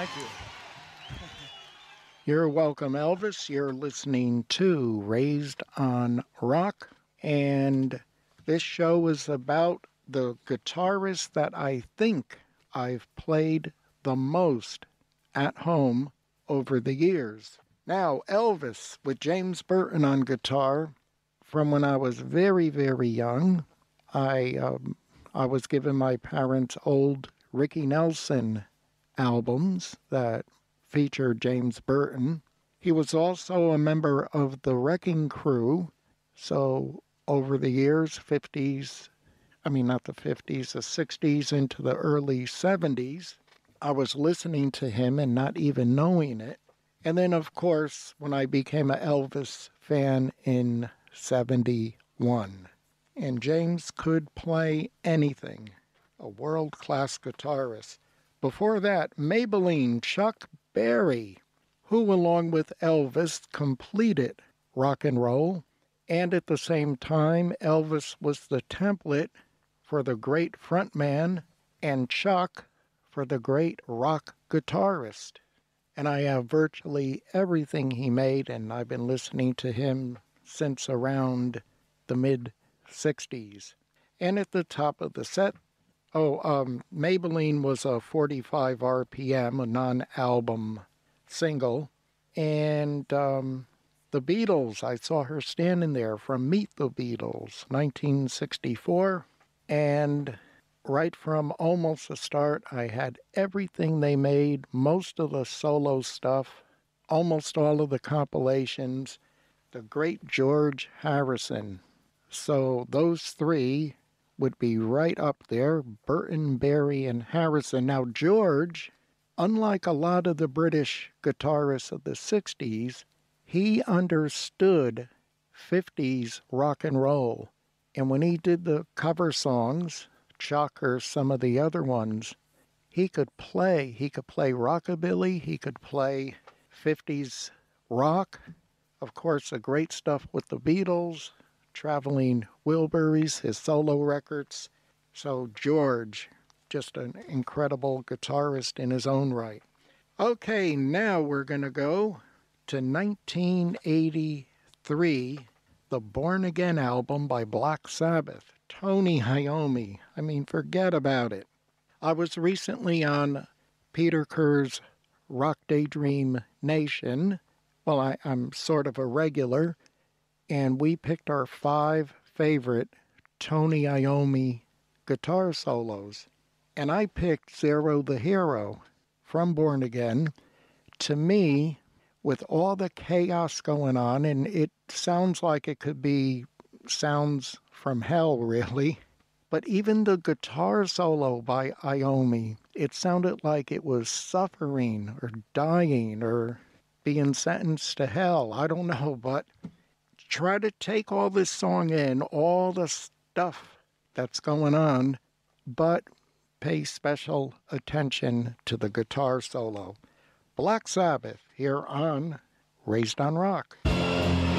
Thank you. You're welcome, Elvis. You're listening to Raised on Rock, and this show is about the guitarist that I think I've played the most at home over the years. Now, Elvis with James Burton on guitar from when I was very, very young. I was given my parents' old Ricky Nelson albums that featured James Burton. He was also a member of the Wrecking Crew, so over the years, 50s, I mean, not the 50s, the 60s into the early 70s, I was listening to him and not even knowing it. And then, of course, when I became an Elvis fan in 71. And James could play anything, a world-class guitarist. Before that, Maybelline Chuck Berry, who along with Elvis completed rock and roll, and at the same time, Elvis was the template for the great frontman and Chuck for the great rock guitarist. And I have virtually everything he made, and I've been listening to him since around the mid-60s. And at the top of the set, Maybelline was a 45 RPM, a non-album single. And the Beatles, I saw her standing there from Meet the Beatles, 1964. And right from almost the start, I had everything they made, most of the solo stuff, almost all of the compilations, the great George Harrison. So those three would be right up there, Burton, Berry, and Harrison. Now, George, unlike a lot of the British guitarists of the 60s, he understood 50s rock and roll. And when he did the cover songs, Chuck or some of the other ones, he could play. He could play rockabilly. He could play 50s rock. Of course, the great stuff with the Beatles, Traveling Wilburys, his solo records. So George, just an incredible guitarist in his own right. Okay, now we're going to go to 1983, the Born Again album by Black Sabbath. Tony Iommi. I mean, forget about it. I was recently on Peter Kerr's Rock Daydream Nation. Well, I'm sort of a regular. And we picked our 5 favorite Tony Iommi guitar solos. And I picked Zero the Hero from Born Again. To me, with all the chaos going on, and it sounds like it could be sounds from hell, really. But even the guitar solo by Iommi, it sounded like it was suffering or dying or being sentenced to hell. I don't know, but try to take all this song in, all the stuff that's going on, but pay special attention to the guitar solo. Black Sabbath here on Raised on Rock.